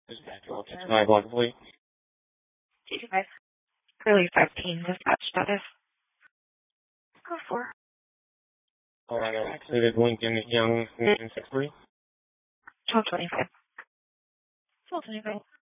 Dispatch 65 Log Fleet. 85. Curly 15, dispatch status. Go for. Colorado accident Lincoln Young 63. 1225. 1225.